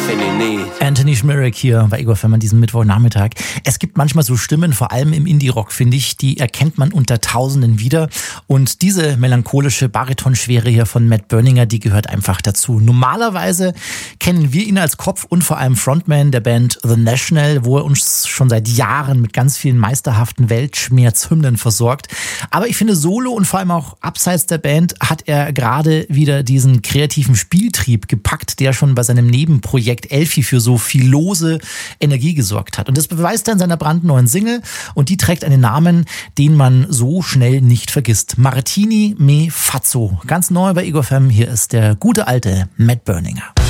everything you need. Anthony Schmirek hier bei Ego FM an diesem Mittwochnachmittag. Es gibt manchmal so Stimmen, vor allem im Indie-Rock, finde ich, die erkennt man unter Tausenden wieder. Und diese melancholische Baritonschwere hier von Matt Berninger, die gehört einfach dazu. Normalerweise kennen wir ihn als Kopf und vor allem Frontman der Band The National, wo er uns schon seit Jahren mit ganz vielen meisterhaften Weltschmerzhymnen versorgt. Aber ich finde, solo und vor allem auch abseits der Band hat er gerade wieder diesen kreativen Spieltrieb gepackt, der schon bei seinem Nebenprojekt Elfi für so viel lose Energie gesorgt hat. Und das beweist er in seiner brandneuen Single und die trägt einen Namen, den man so schnell nicht vergisst. Martini Me Fazzo. Ganz neu bei Ego FM. Hier ist der gute alte Matt Berninger.